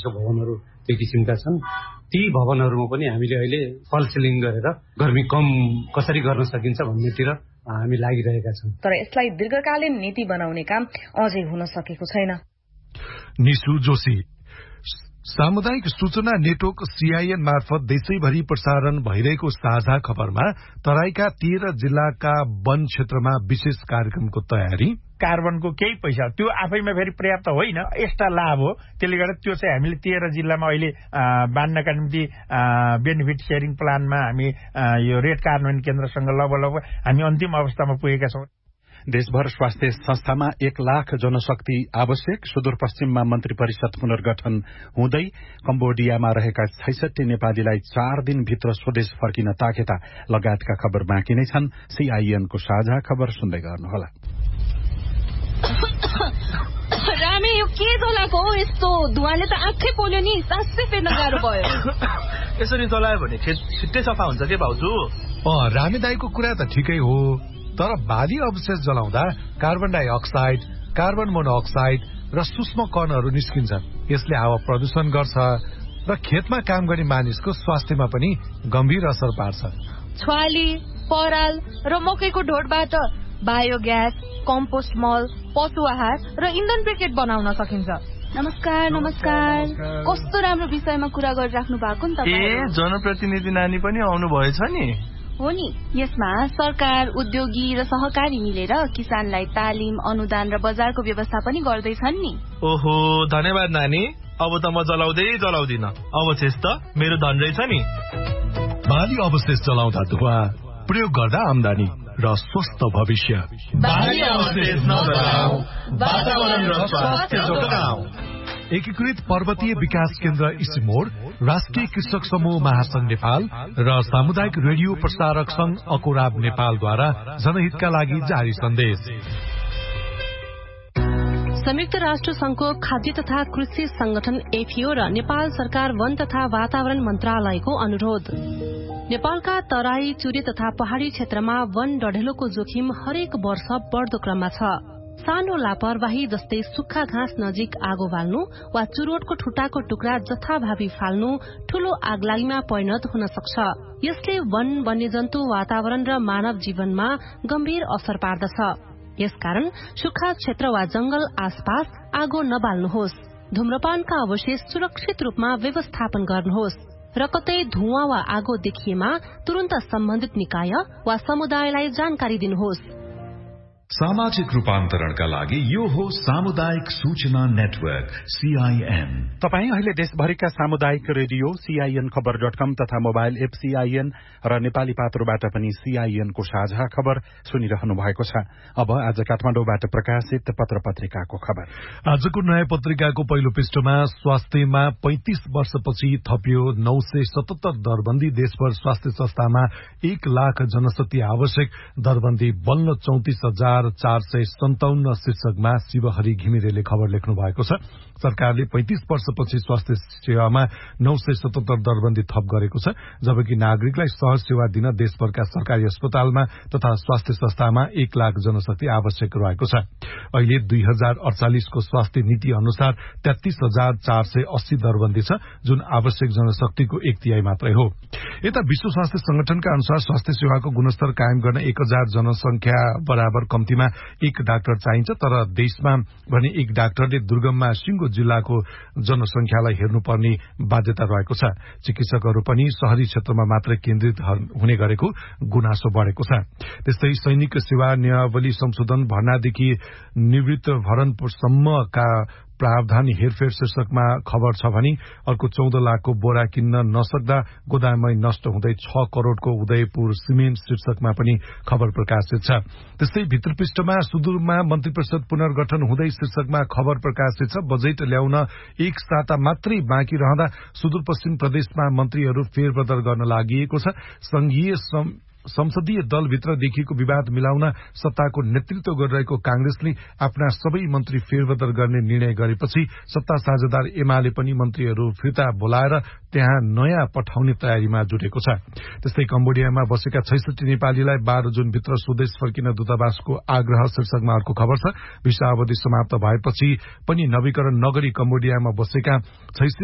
जसो भवनहरू त्यो किसिमका छन्। ती भवनहरूमा पनि हामीले अहिले फल सिलिङ गरेर गर्मी कम कसरी गर्न सकिन्छ भन्नेतिर हामी लागिरहेका छौँ। तर यसलाई दीर्घकालीन नीति बनाउने काम अझै हुन सकेको छैन। निशु जोशी सामुदायिक सूचना नेटवर्क सीआईएन मार्फत देशैभरि प्रसारण भइरहेको साझा खबरमा तराईका 13 जिल्लाका वन क्षेत्रमा विशेष कार्यक्रमको तयारी। कार्बनको केही पैसा त्यो आफैमा फेरि पर्याप्त होइन, एक्स्ट्रा लाभ हो। त्यसले गर्दा त्यो चाहिँ हामीले 13 जिल्लामा अहिले बाँड्नका निम्ति बेनिफिट शेयरिङ प्लानमा हामी यो रेट कार्यान्वयन केन्द्रसँग लगभग हामी अन्तिम अवस्थामा पुगेका छौँ। देशभर स्वास्थ्य संस्थामा 1 लाख जनशक्ति आवश्यक। सुदूरपश्चिममा मन्त्री परिषद पुनर्गठन हुँदै कम्बोडियामा रहेका 66 नेपालीलाई 4 दिनभित्र स्वदेश फर्किन ताकेता लगायतका खबर बाँकी नै छन्। सीआईएनको साझा खबर सुन्दै गर्नुहोला। रामे यो के जलाको हो यस्तो? धुवाले त आँखै पोल्यो नि, सासै फेर्न गाह्रो भयो। यसरी जलायो भने खेत छिट्टै सफा हुन्छ के भाउजू? रामे दाईको कुरा त ठिकै हो, तर बाली अवशेष जलाउँदा कार्बन डाइअक्साइड, कार्बन मोनोअक्साइड र सूक्ष्म कणहरू निस्किन्छन्। यसले हावा प्रदूषण गर्छ र खेतमा काम गर्ने मानिसको स्वास्थ्यमा पनि गम्भीर असर पार्छ। छ्वाली, पराल र मकैको ढोडबाट बायोग्यास, कम्पोस्ट मल, पशु आहार र इन्धन ब्रिकेट बनाउन सकिन्छ। नमस्कार। कस्तो राम्रो विषयमा कुरा गरिराख्नु भएको नि तपाईँ। जनप्रतिनिधि नानी पनि आउनु भएछ नि? हो नि। यसमा सरकार, उद्योगी र सहकारी मिलेर किसानलाई तालिम, अनुदान र बजारको व्यवस्था पनि गर्दैछन् नि। ओहो, धन्यवाद नानी। अब त म जलाउँदिन। अवशेष त मेरो धन रहेछ नि। बाली अवशेष जलाउँदा धुवा, प्रयोग गर्दा आम्दानी र स्वस्थ भविष्य। बाली अवशेष नजलाऊ, वातावरण र स्वास्थ्य जोगाऊ। एकीकृत पर्वतीय विकास केन्द्र इसिमोड, राष्ट्रिय कृषक समूह महासंघ नेपाल र सामुदायिक रेडियो प्रसारक संघ अकोराब नेपालद्वारा जनहितका लागि जारी सन्देश। संयुक्त राष्ट्र संघको खाद्य तथा कृषि संगठन एफएओ र नेपाल सरकार वन तथा वातावरण मन्त्रालयको अनुरोध। नेपालका तराई, चुरे तथा पहाड़ी क्षेत्रमा वन डढेलोको जोखिम हरेक वर्ष बढ़दो क्रममा छ। सानो लापरवाही जस्तै सुक्खा घाँस नजिक आगो बाल्नु वा चुरोटको ठुटाको टुक्रा जथाभावी फाल्नु ठूलो आगलागीमा परिणत हुन सक्छ। यसले वन, वन्यजन्तु, वातावरण र मानव जीवनमा गम्भीर असर पार्दछ। यसकारण सुक्खा क्षेत्र वा जंगल आसपास आगो नबाल्नुहोस्। धूम्रपानका अवशेष सुरक्षित रूपमा व्यवस्थापन गर्नुहोस् र कतै धुवाँ वा आगो देखिएमा तुरन्त सम्बन्धित निकाय वा समुदायलाई जानकारी दिनुहोस्। सामाजिक रूपान्तरणका लागि यो हो सामुदायिक सूचना नेटवर्क सीआईएन। तपाई अहिले देशभरिका सामुदायिक रेडियो सीआईएन खबर.com तथा मोबाइल एप सीआईएन र नेपाली पात्रोबाट पनि सीआईएन को साझा खबर सुनिरहनु भएको छ। अब आज काठमाडौँबाट प्रकाशित पत्र पत्रिकाको खबर। आजको नयाँ पत्रिकाको पहिलो पृष्ठमा स्वास्थ्यमा 35 वर्षपछि थपियो 977 दरबन्दी। देशभर स्वास्थ्य संस्थामा 1 लाख जनशक्ति आवश्यक। दरबन्दी बल्ल 34,457 शीर्षकमा शिवहरि घिमिरेले खबर लेख्नु भएको छ। सरकारले 35 वर्षपछि स्वास्थ्य सेवामा 977 दरबन्दी थप गरेको छ, जबकि नागरिकलाई सहज सेवा दिन देशभरका सरकारी अस्पतालमा तथा स्वास्थ्य संस्थामा 1 लाख जनशक्ति आवश्यक रहेको छ। अहिले 2048 को स्वास्थ्य नीति अनुसार 33,480 दरबन्दी छ, जुन आवश्यक जनशक्तिको 1/3 मात्रै हो। यता विश्व स्वास्थ्य संगठनका अनुसार स्वास्थ्य सेवाको गुणस्तर कायम गर्न 1000 जनसंख्या बराबर कम्तीमा 1 डाक्टर चाहिन्छ, तर देशमा भने 1 डाक्टरले दुर्गममा सिंगो जिल्लाको जनसंख्यालाई हेर्नुपर्ने बाध्यता रहेको छ। चिकित्सकहरू पनि शहरी क्षेत्रमा मात्र केन्द्रित हुने गरेको गुनासो बढ़ेको छ। त्यस्तै सैनिक सेवा नियमावली संशोधन भर्नादेखि निवृत्त भरणसम्मका प्रावधान हेरफेर शीर्षकमा खबर छ भने अर्को 14 लाखको बोरा किन्न नसक्दा गोदाममै नष्ट हुँदै 6 करोड़को उदयपुर सिमेन्ट शीर्षकमा पनि खबर प्रकाशित छ। त्यस्तै भित्र पृष्ठमा सुदूरमा मन्त्री परिषद पुनर्गठन हुँदै शीर्षकमा खबर प्रकाशित छ। बजेट ल्याउन 1 साता मात्रै बाँकी रहँदा सुदूरपश्चिम प्रदेशमा मन्त्रीहरू फेरबदल गर्न लागि छ। संघीय संसदीय दलभित्र देखिएको विवाद मिलाउन सत्ताको नेतृत्व गरिरहेको कांग्रेसले आफ्ना सबै मन्त्री फेरबदल गर्ने निर्णय गरेपछि सत्ता साझेदार एमाले पनि मन्त्रीहरू फिर्ता बोलाएर त्यहाँ नयाँ पठाउने तयारीमा जुटेको छ। त्यस्तै कम्बोडियामा बसेका 66 नेपालीलाई 12 जुनभित्र स्वदेश फर्किन दूतावासको आग्रह शीर्षकमा अर्को खबर छ। भिसा अवधि समाप्त भएपछि पनि नवीकरण नगरी कम्बोडियामा बसेका